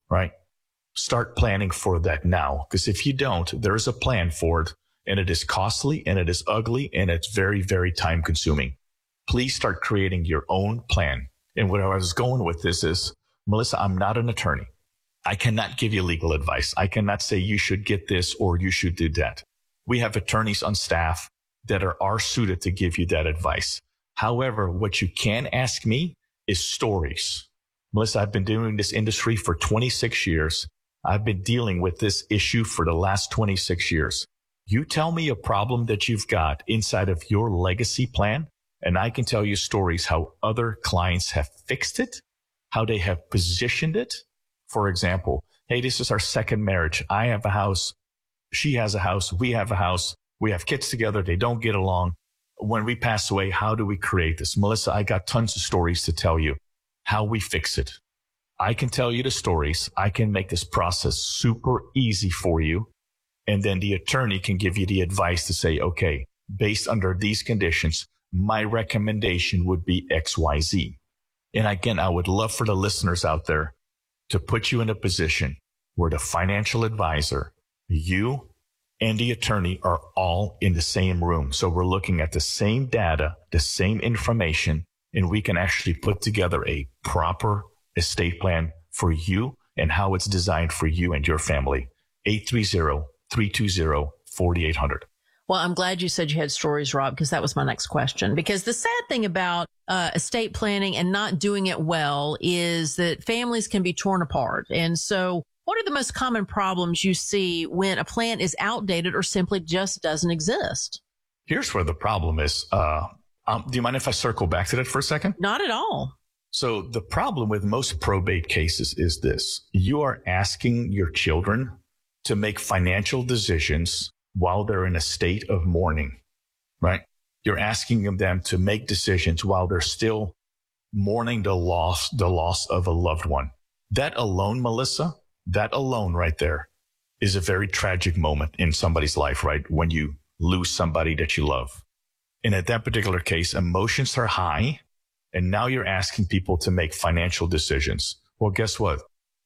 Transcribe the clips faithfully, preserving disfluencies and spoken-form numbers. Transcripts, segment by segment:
right? Start planning for that now. Because if you don't, there is a plan for it, and it is costly and it is ugly and it's very, very time consuming. Please start creating your own plan. And where I was going with this is, Melissa, I'm not an attorney. I cannot give you legal advice. I cannot say you should get this or you should do that. We have attorneys on staff that are, are suited to give you that advice. However, what you can ask me is stories. Melissa, I've been doing this industry for twenty-six years. I've been dealing with this issue for the last twenty-six years. You tell me a problem that you've got inside of your legacy plan, and I can tell you stories how other clients have fixed it, how they have positioned it. For example, hey, this is our second marriage. I have a house. She has a house. We have a house. We have kids together. They don't get along. When we pass away, how do we create this? Melissa, I got tons of stories to tell you how we fix it. I can tell you the stories. I can make this process super easy for you. And then the attorney can give you the advice to say, okay, based under these conditions, my recommendation would be X, Y, Z. And again, I would love for the listeners out there to put you in a position where the financial advisor, you, and the attorney are all in the same room. So we're looking at the same data, the same information, and we can actually put together a proper estate plan for you and how it's designed for you and your family. eight three zero, three two zero, four eight zero zero. Well, I'm glad you said you had stories, Rob, because that was my next question. Because the sad thing about uh, estate planning and not doing it well is that families can be torn apart. And so what are the most common problems you see when a plan is outdated or simply just doesn't exist? Here's where the problem is. Uh, um, do you mind if I circle back to that for a second? Not at all. So the problem with most probate cases is this. You are asking your children to make financial decisions while they're in a state of mourning, right? You're asking them to make decisions while they're still mourning the loss, the loss of a loved one. That alone, Melissa, that alone right there is a very tragic moment in somebody's life, right? When you lose somebody that you love. And at that particular case, emotions are high. And now you're asking people to make financial decisions. Well, guess what?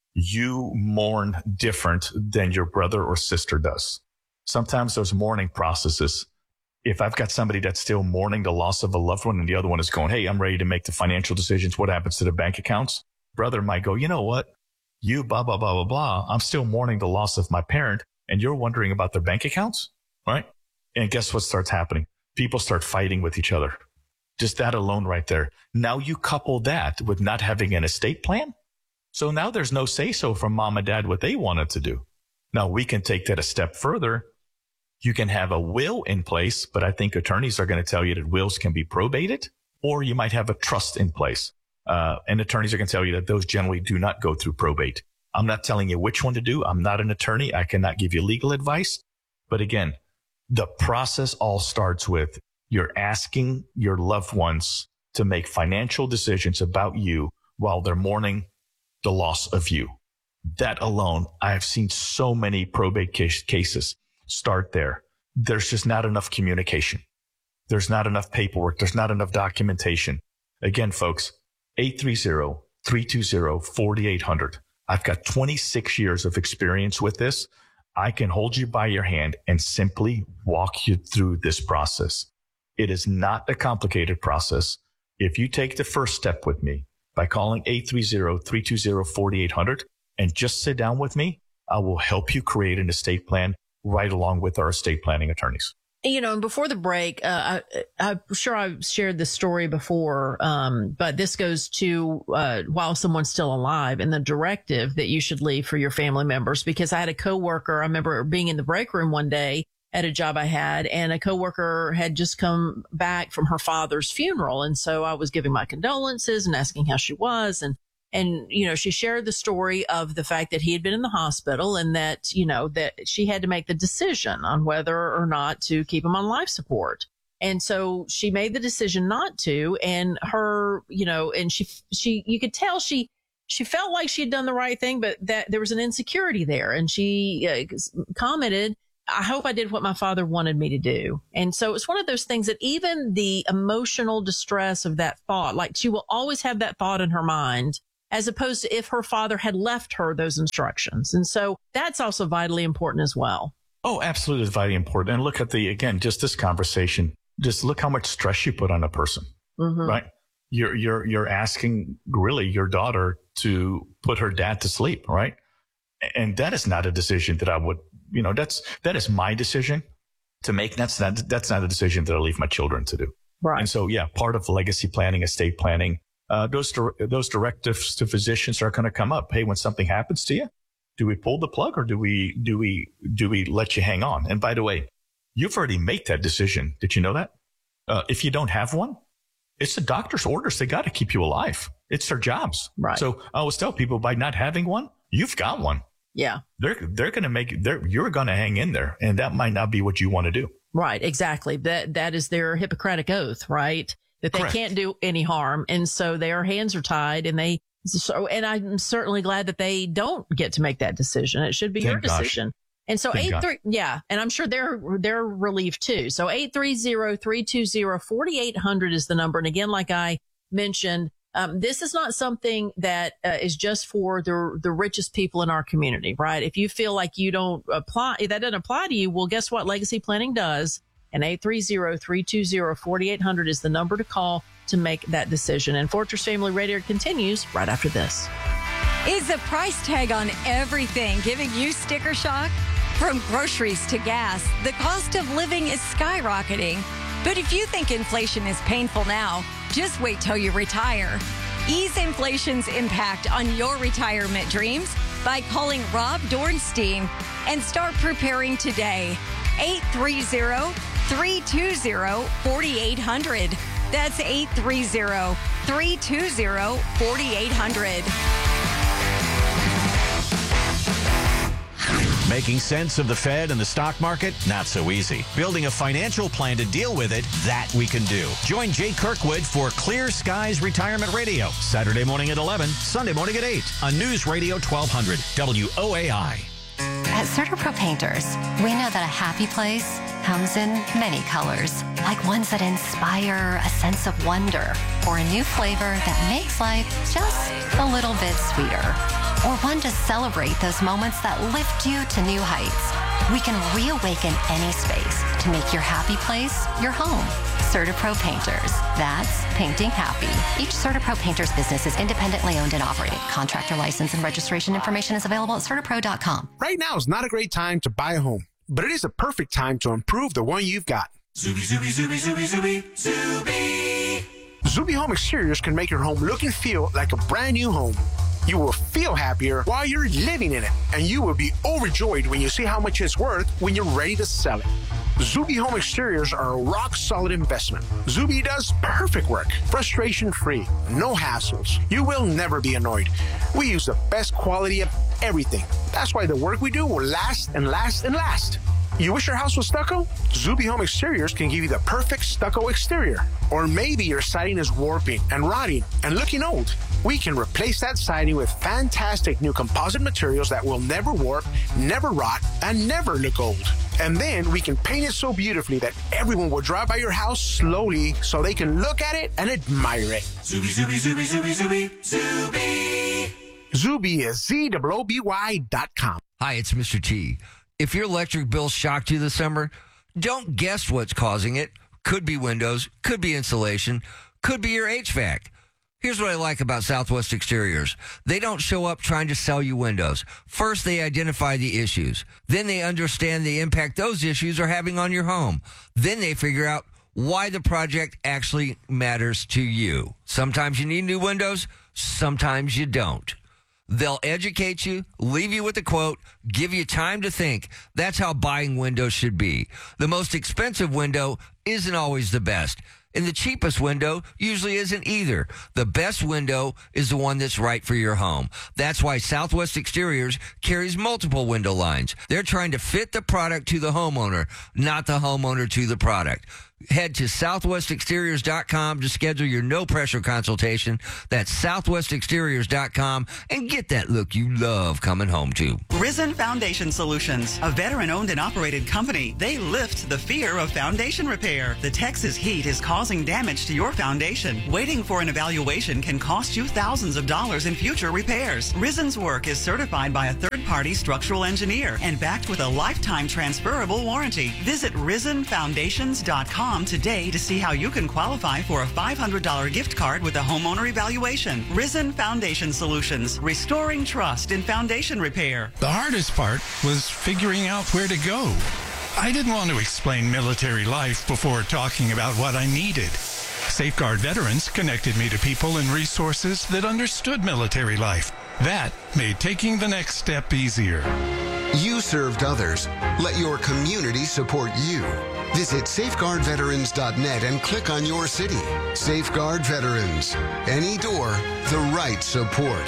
You mourn different than your brother or sister does. Sometimes those mourning processes, if I've got somebody that's still mourning the loss of a loved one and the other one is going, hey, I'm ready to make the financial decisions. What happens to the bank accounts? Brother might go, you know what? You blah, blah, blah, blah, blah. I'm still mourning the loss of my parent and you're wondering about their bank accounts, right? And guess what starts happening? People start fighting with each other. Just that alone right there. Now you couple that with not having an estate plan. So now there's no say-so from mom and dad what they wanted to do. Now we can take that a step further. You can have a will in place, but I think attorneys are going to tell you that wills can be probated, or you might have a trust in place. Uh, and attorneys are going to tell you that those generally do not go through probate. I'm not telling you which one to do. I'm not an attorney. I cannot give you legal advice. But again, the process all starts with you're asking your loved ones to make financial decisions about you while they're mourning the loss of you. That alone, I've seen so many probate case, cases start there. There's just not enough communication. There's not enough paperwork. There's not enough documentation. Again, folks, eight three zero, three two zero, four eight zero zero. I've got twenty-six years of experience with this. I can hold you by your hand and simply walk you through this process. It is not a complicated process. If you take the first step with me by calling eight three zero, three two zero, four eight zero zero and just sit down with me, I will help you create an estate plan right along with our estate planning attorneys. You know, and before the break, uh, I, I'm sure I've shared this story before, um, but this goes to uh, while someone's still alive and the directive that you should leave for your family members. Because I had a coworker, I remember being in the break room one day at a job I had, and a coworker had just come back from her father's funeral. And so I was giving my condolences and asking how she was. And And, you know, she shared the story of the fact that he had been in the hospital and that, you know, that she had to make the decision on whether or not to keep him on life support. And so she made the decision not to. And her, you know, and she, she, you could tell she, she felt like she had done the right thing, but that there was an insecurity there. And she uh, commented, I hope I did what my father wanted me to do. And so it's one of those things that even the emotional distress of that thought, like she will always have that thought in her mind as opposed to if her father had left her those instructions. And so that's also vitally important as well. Oh, absolutely. It's vitally important. And look at the, again, just this conversation, just look how much stress you put on a person, mm-hmm. right? You're, you're, you're asking really your daughter to put her dad to sleep, right? And that is not a decision that I would, you know, that's, that is my decision to make. That's not, that's not a decision that I leave my children to do. Right. And so, yeah, part of legacy planning, estate planning, uh, those, those directives to physicians are going to come up. Hey, when something happens to you, do we pull the plug or do we, do we, do we let you hang on? And by the way, you've already made that decision. Did you know that? Uh, if you don't have one, it's the doctor's orders. They got to keep you alive. It's their jobs. Right. So I always tell people by not having one, you've got one. Yeah. They're, they're going to make, they're, you're going to hang in there, and that might not be what you want to do. Right. Exactly. That, that is their Hippocratic oath, right? That they Correct. Can't do any harm. And so their hands are tied, and they, so, and I'm certainly glad that they don't get to make that decision. It should be Thank your gosh. decision. And so Thank eight God. three, yeah. And I'm sure they're, they're relieved too. So eight three zero, three two zero, four eight zero zero is the number. And again, like I mentioned, um, this is not something that uh, is just for the, the richest people in our community, right? If you feel like you don't apply, if that doesn't apply to you, well, guess what? Legacy Planning does. And eight three zero, three two zero, four eight zero zero is the number to call to make that decision. And Fortress Family Radio continues right after this. Is the price tag on everything giving you sticker shock? From groceries to gas, the cost of living is skyrocketing. But if you think inflation is painful now, just wait till you retire. Ease inflation's impact on your retirement dreams by calling Rob Dornstein and start preparing today. eight three zero, three two zero, four eight zero zero. That's eight three zero, three two zero, four eight zero zero. Making sense of the Fed and the stock market? Not so easy. Building a financial plan to deal with it? That we can do. Join Jay Kirkwood for Clear Skies Retirement Radio. Saturday morning at eleven, Sunday morning at eight on News Radio twelve hundred W O A I. At CertaPro Painters, we know that a happy place comes in many colors, like ones that inspire a sense of wonder, or a new flavor that makes life just a little bit sweeter, or one to celebrate those moments that lift you to new heights. We can reawaken any space to make your happy place your home. CertaPro Painters. That's painting happy. Each CertaPro Painters business is independently owned and operated. Contractor license and registration information is available at certaapro dot com. Right now is not a great time to buy a home, but it is a perfect time to improve the one you've got. Zuby, Zuby, Zuby, Zuby, Zuby, Zuby. Zuby Home Exteriors can make your home look and feel like a brand new home. You will feel happier while you're living in it, and you will be overjoyed when you see how much it's worth when you're ready to sell it. Zuby Home Exteriors are a rock-solid investment. Zuby does perfect work, frustration-free, no hassles. You will never be annoyed. We use the best quality of everything. That's why the work we do will last and last and last. You wish your house was stucco? Zuby Home Exteriors can give you the perfect stucco exterior. Or maybe your siding is warping and rotting and looking old. We can replace that siding with fantastic new composite materials that will never warp, never rot, and never look old. And then we can paint it so beautifully that everyone will drive by your house slowly so they can look at it and admire it. Zuby, Zuby, Zuby, Zuby, Zuby, Zuby. Zuby is Z O O B Y dot com. Hi, it's Mister T. If your electric bill shocked you this summer, don't guess what's causing it. Could be windows, could be insulation, could be your H V A C. Here's what I like about Southwest Exteriors. They don't show up trying to sell you windows. First, they identify the issues. Then they understand the impact those issues are having on your home. Then they figure out why the project actually matters to you. Sometimes you need new windows, sometimes you don't. They'll educate you, leave you with a quote, give you time to think. That's how buying windows should be. The most expensive window isn't always the best. And the cheapest window usually isn't either. The best window is the one that's right for your home. That's why Southwest Exteriors carries multiple window lines. They're trying to fit the product to the homeowner, not the homeowner to the product. Head to southwest exteriors dot com to schedule your no-pressure consultation. That's southwest exteriors dot com and get that look you love coming home to. Risen Foundation Solutions, a veteran-owned and operated company. They lift the fear of foundation repair. The Texas heat is causing damage to your foundation. Waiting for an evaluation can cost you thousands of dollars in future repairs. Risen's work is certified by a third-party structural engineer and backed with a lifetime transferable warranty. Visit risen foundations dot com today to see how you can qualify for a five hundred dollars gift card with a homeowner evaluation. Risen Foundation Solutions, restoring trust in foundation repair. The hardest part was figuring out where to go. I didn't want to explain military life before talking about what I needed. Safeguard Veterans connected me to people and resources that understood military life. That made taking the next step easier. You served others. Let your community support you. Visit safeguard veterans dot net and click on your city. Safeguard Veterans. Any door, the right support.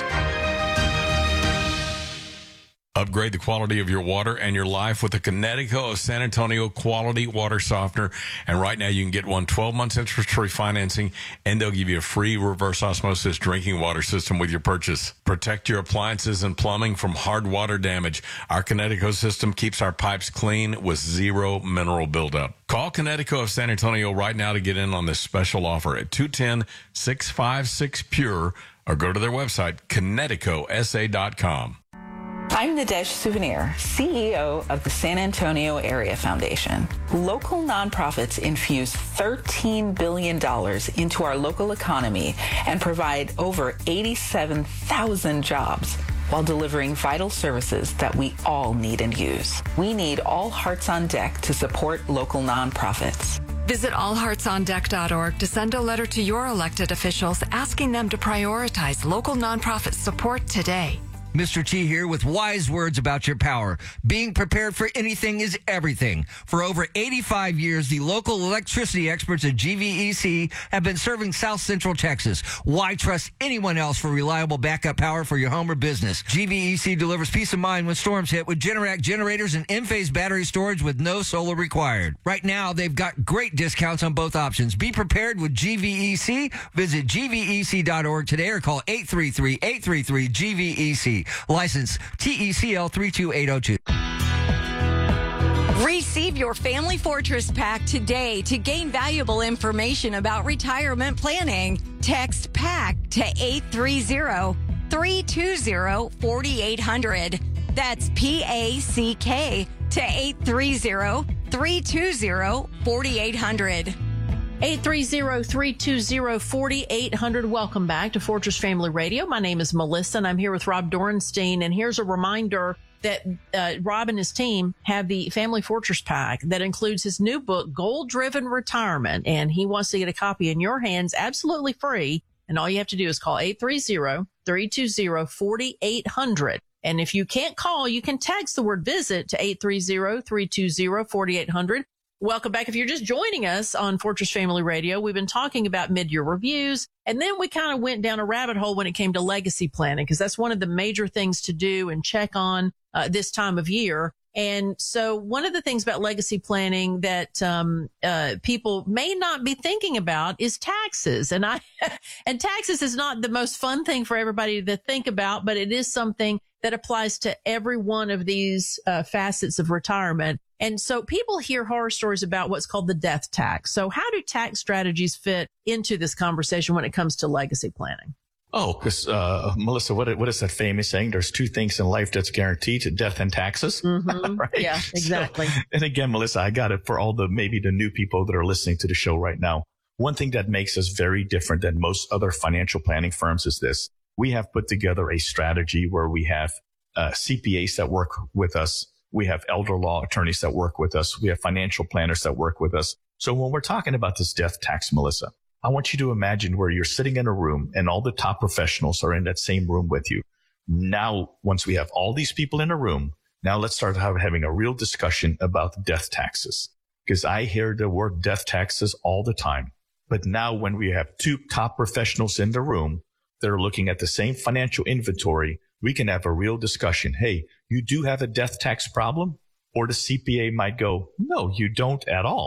Upgrade the quality of your water and your life with the Connecticut of San Antonio Quality Water Softener. And right now you can get one twelve months interest-free financing, and they'll give you a free reverse osmosis drinking water system with your purchase. Protect your appliances and plumbing from hard water damage. Our Connecticut system keeps our pipes clean with zero mineral buildup. Call Connecticut of San Antonio right now to get in on this special offer at two one zero, six five six, P U R E or go to their website, connecticut s a dot com. I'm Nadesh Souvenir, C E O of the San Antonio Area Foundation. Local nonprofits infuse thirteen billion dollars into our local economy and provide over eighty-seven thousand jobs while delivering vital services that we all need and use. We need all hearts on deck to support local nonprofits. Visit all hearts on deck dot org to send a letter to your elected officials asking them to prioritize local nonprofit support today. Mister T here with wise words about your power. Being prepared for anything is everything. For over eighty-five years, the local electricity experts at G V E C have been serving South Central Texas. Why trust anyone else for reliable backup power for your home or business? G V E C delivers peace of mind when storms hit with Generac generators and Enphase battery storage with no solar required. Right now, they've got great discounts on both options. Be prepared with G V E C. Visit G V E C dot org today or call eight three three, eight three three, G V E C. License T E C L three two eight zero two. Receive your Family Fortress Pack today to gain valuable information about retirement planning. Text PACK to eight three zero, three two zero, four eight zero zero. That's P A C K to eight three zero, three two zero, four eight zero zero. eight three zero, three two zero, four eight zero zero. Welcome back to Fortress Family Radio. My name is Melissa, and I'm here with Rob Dorenstein. And here's a reminder that uh, Rob and his team have the Family Fortress Pack that includes his new book, Goal Driven Retirement. And he wants to get a copy in your hands absolutely free. And all you have to do is call eight three zero, three two zero, four eight zero zero. And if you can't call, you can text the word visit to eight three zero, three two zero, four eight zero zero. Welcome back. If you're just joining us on Fortress Family Radio, we've been talking about mid-year reviews, and then we kind of went down a rabbit hole when it came to legacy planning, because that's one of the major things to do and check on uh, this time of year. And so one of the things about legacy planning that um, uh, people may not be thinking about is taxes. And I and taxes is not the most fun thing for everybody to think about, but it is something that applies to every one of these uh, facets of retirement. And so people hear horror stories about what's called the death tax. So how do tax strategies fit into this conversation when it comes to legacy planning? Oh, because, uh, Melissa, what, what is that famous saying? There's two things in life that's guaranteed, death and taxes. Mm-hmm. Right? Yeah, exactly. So, and again, Melissa, I got it for all the, maybe the new people that are listening to the show right now. One thing that makes us very different than most other financial planning firms is this. We have put together a strategy where we have uh, C P As that work with us. We have elder law attorneys that work with us. We have financial planners that work with us. So when we're talking about this death tax, Melissa, I want you to imagine where you're sitting in a room and all the top professionals are in that same room with you. Now, once we have all these people in a room, now let's start have, having a real discussion about death taxes, because I hear the word death taxes all the time. But now when we have two top professionals in the room that are looking at the same financial inventory, we can have a real discussion. Hey, you do have a death tax problem? Or the C P A might go, no, you don't at all.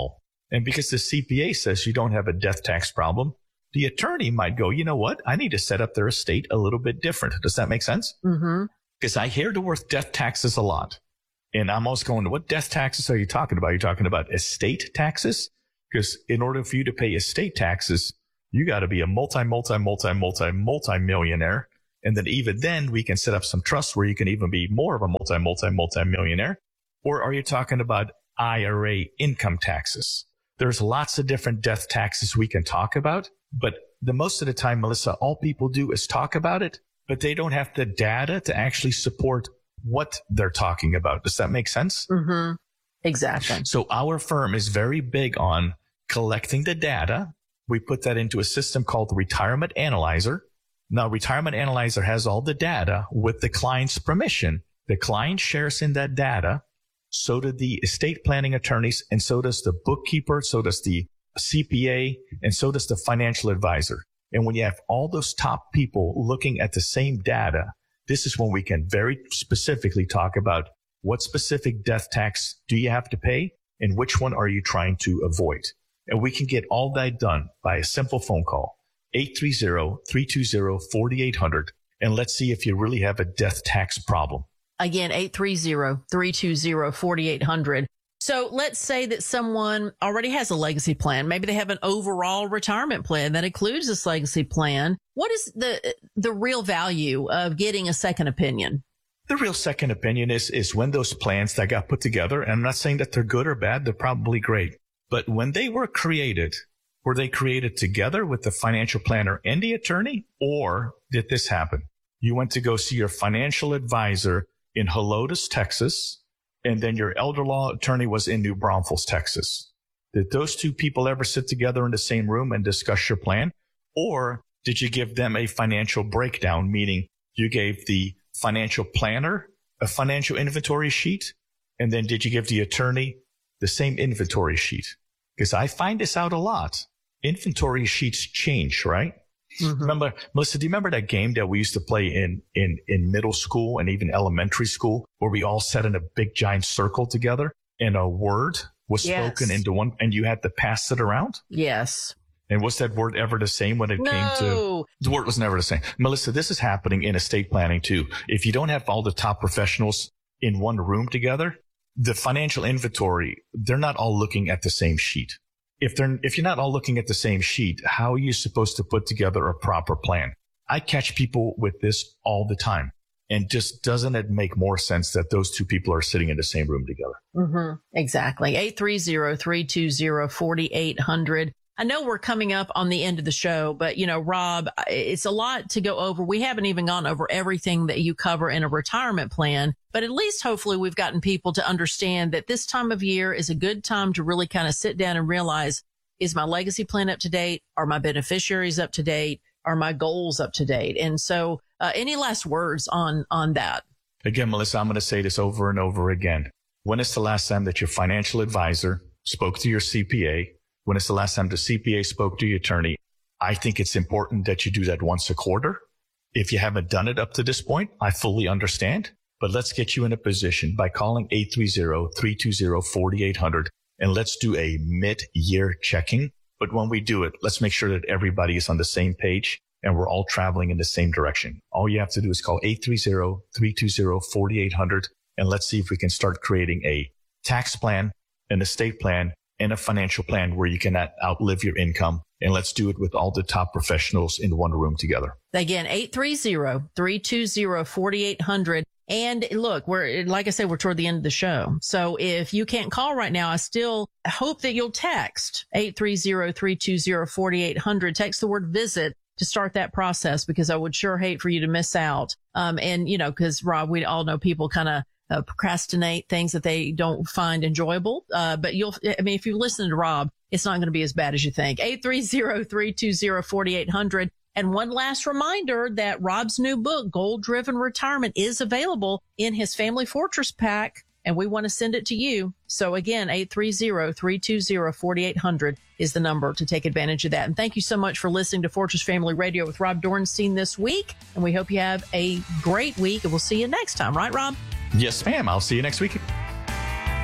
And because the C P A says you don't have a death tax problem, the attorney might go, you know what? I need to set up their estate a little bit different. Does that make sense? Mm-hmm. Because I hear the word death taxes a lot. And I'm always going, what death taxes are you talking about? You're talking about estate taxes? Because in order for you to pay estate taxes, you got to be a multi, multi, multi, multi, multi millionaire. And then even then we can set up some trusts where you can even be more of a multi, multi, multi millionaire. Or are you talking about I R A income taxes? There's lots of different death taxes we can talk about, but the most of the time, Melissa, all people do is talk about it, but they don't have the data to actually support what they're talking about. Does that make sense? Mm-hmm. Exactly. So our firm is very big on collecting the data. We put that into a system called the Retirement Analyzer. Now, Retirement Analyzer has all the data with the client's permission. The client shares in that data. So do the estate planning attorneys, and so does the bookkeeper, so does the C P A, and so does the financial advisor. And when you have all those top people looking at the same data, this is when we can very specifically talk about what specific death tax do you have to pay and which one are you trying to avoid. And we can get all that done by a simple phone call, eight three zero, three two zero, four eight zero zero. And let's see if you really have a death tax problem. Again, eight three zero, three two zero, four eight zero zero. So let's say that someone already has a legacy plan. Maybe they have an overall retirement plan that includes this legacy plan. What is the the real value of getting a second opinion? The real second opinion is, is when those plans that got put together, and I'm not saying that they're good or bad, they're probably great. But when they were created, were they created together with the financial planner and the attorney? Or did this happen? You went to go see your financial advisor in Helotes, Texas, and then your elder law attorney was in New Braunfels, Texas. Did those two people ever sit together in the same room and discuss your plan? Or did you give them a financial breakdown, meaning you gave the financial planner a financial inventory sheet, and then did you give the attorney the same inventory sheet? Because I find this out a lot. Inventory sheets change, right? Mm-hmm. Remember, Melissa, do you remember that game that we used to play in, in, in middle school and even elementary school where we all sat in a big giant circle together and a word was Yes. spoken into one and you had to pass it around? Yes. And was that word ever the same when it No. came to, the word was never the same. Melissa, this is happening in estate planning too. If you don't have all the top professionals in one room together, the financial inventory, they're not all looking at the same sheet. If they're, if you're not all looking at the same sheet, how are you supposed to put together a proper plan? I catch people with this all the time. And just doesn't it make more sense that those two people are sitting in the same room together? Mm-hmm. Exactly. eight three zero, three two zero, four eight zero zero. I know we're coming up on the end of the show, but you know, Rob, it's a lot to go over. We haven't even gone over everything that you cover in a retirement plan, but at least hopefully we've gotten people to understand that this time of year is a good time to really kind of sit down and realize, is my legacy plan up to date? Are my beneficiaries up to date? Are my goals up to date? And so, uh, any last words on, on that? Again, Melissa, I'm going to say this over and over again. When is the last time that your financial advisor spoke to your C P A? When is the last time the C P A spoke to your attorney? I think it's important that you do that once a quarter. If you haven't done it up to this point, I fully understand. But let's get you in a position by calling eight three zero, three two zero, four eight zero zero and let's do a mid-year checking. But when we do it, let's make sure that everybody is on the same page and we're all traveling in the same direction. All you have to do is call eight three zero, three two zero, four eight zero zero and let's see if we can start creating a tax plan, an estate plan, and a financial plan where you cannot outlive your income. And let's do it with all the top professionals in one room together. Again, eight three zero, three two zero, four eight zero zero. And look, we're, like I said, we're toward the end of the show. So if you can't call right now, I still hope that you'll text eight three zero, three two zero, four eight zero zero. Text the word visit to start that process, because I would sure hate for you to miss out. Um, and you know, cause Rob, we all know people kind of Uh, procrastinate things that they don't find enjoyable. Uh, but you'll, I mean, if you listen to Rob, it's not going to be as bad as you think. eight three zero, three two zero, four eight zero zero. And one last reminder that Rob's new book, Goal Driven Retirement, is available in his Family Fortress pack, and we want to send it to you. So again, eight three zero, three two zero, four eight zero zero is the number to take advantage of that. And thank you so much for listening to Fortress Family Radio with Rob Dornstein this week. And we hope you have a great week, and we'll see you next time. Right, Rob? Yes, ma'am. I'll see you next week.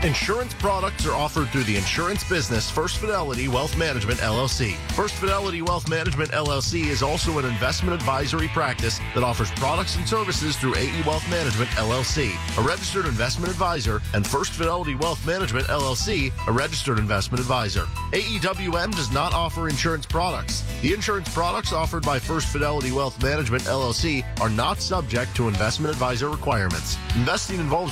Insurance products are offered through the insurance business First Fidelity Wealth Management, L L C. First Fidelity Wealth Management, L L C is also an investment advisory practice that offers products and services through A E Wealth Management, L L C, a registered investment advisor, and First Fidelity Wealth Management, L L C, a registered investment advisor. A E W M does not offer insurance products. The insurance products offered by First Fidelity Wealth Management, L L C, are not subject to investment advisor requirements. Investing involves